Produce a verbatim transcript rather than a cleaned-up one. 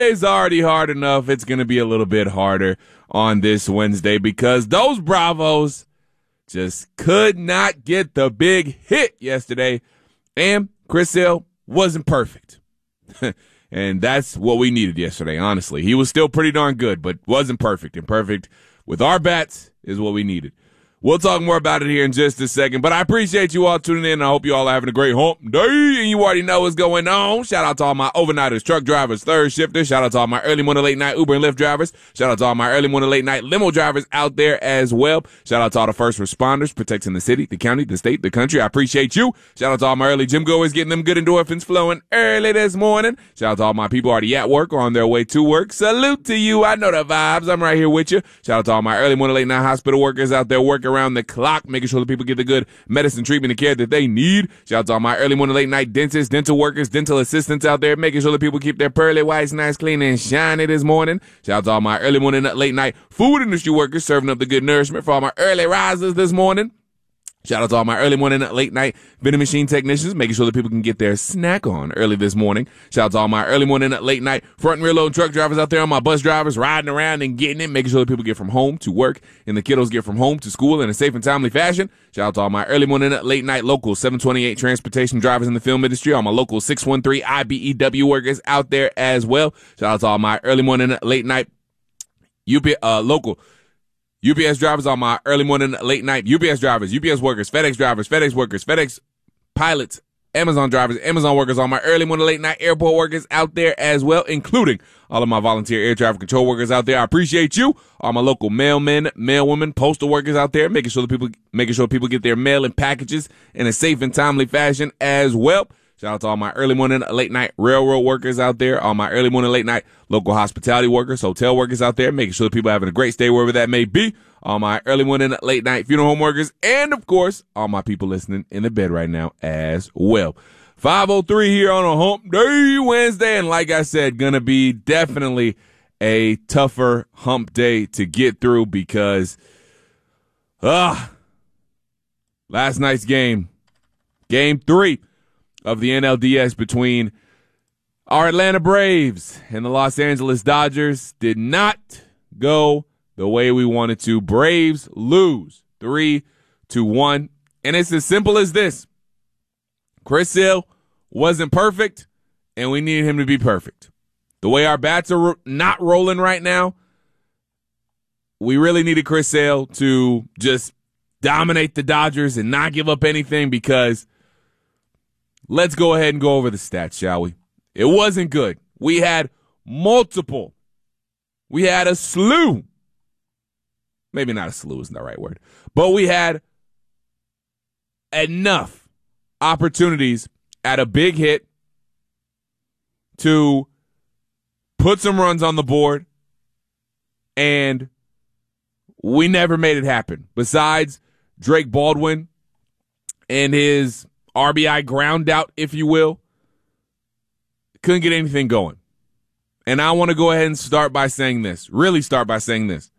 It's already hard enough. It's going to be a little bit harder on this Wednesday because those Bravos just could not get the big hit yesterday, and Chris Sale wasn't perfect. And that's what we needed yesterday, honestly. He was still pretty darn good, but wasn't perfect. And perfect with our bats is what we needed. We'll talk more about it here in just a second, but I appreciate you all tuning in. I hope you all are having a great hump day, and you already know what's going on. Shout out to all my overnighters, truck drivers, third shifters. Shout out to all my early morning, late night Uber and Lyft drivers. Shout out to all my early morning, late night limo drivers out there as well. Shout out to all the first responders protecting the city, the county, the state, the country. I appreciate you. Shout out to all my early gym goers getting them good endorphins flowing early this morning. Shout out to all my people already at work or on their way to work. Salute to you. I know the vibes. I'm right here with you. Shout out to all my early morning, late night hospital workers out there working around the clock, making sure that people get the good medicine, treatment, and care that they need. Shout out to all my early morning, late night dentists, dental workers, dental assistants out there, making sure that people keep their pearly whites nice, clean, and shiny this morning. Shout out to all my early morning, late night food industry workers serving up the good nourishment for all my early risers this morning. Shout out to all my early morning, late night vending machine technicians, making sure that people can get their snack on early this morning. Shout out to all my early morning, late night front and rear load truck drivers out there, on my bus drivers riding around and getting it, making sure that people get from home to work and the kiddos get from home to school in a safe and timely fashion. Shout out to all my early morning, late night local seven twenty-eight transportation drivers in the film industry, all my local six one three I B E W workers out there as well. Shout out to all my early morning, late night U P uh, local U P S drivers, on my early morning, late night U P S drivers, U P S workers, FedEx drivers, FedEx workers, FedEx pilots, Amazon drivers, Amazon workers, on my early morning, late night airport workers out there as well, including all of my volunteer air traffic control workers out there. I appreciate you. All my local mailmen, mailwomen, postal workers out there, making sure that people, making sure people get their mail and packages in a safe and timely fashion as well. Shout out to all my early morning, late night railroad workers out there, all my early morning, late night local hospitality workers, hotel workers out there, making sure that people are having a great stay wherever that may be, all my early morning, late night funeral home workers, and of course, all my people listening in the bed right now as well. five oh three here on a hump day Wednesday, and like I said, gonna be definitely a tougher hump day to get through because, ah, uh, last night's game, game three of the N L D S between our Atlanta Braves and the Los Angeles Dodgers did not go the way we wanted to. Braves lose three to one, and it's as simple as this. Chris Sale wasn't perfect, and we needed him to be perfect. The way our bats are not rolling right now, we really needed Chris Sale to just dominate the Dodgers and not give up anything because let's go ahead and go over the stats, shall we? It wasn't good. We had multiple. We had a slew. Maybe not a slew isn't the right word. But we had enough opportunities at a big hit to put some runs on the board, and we never made it happen. Besides Drake Baldwin and his R B I ground out, if you will, couldn't get anything going. And I want to go ahead and start by saying this, really start by saying this.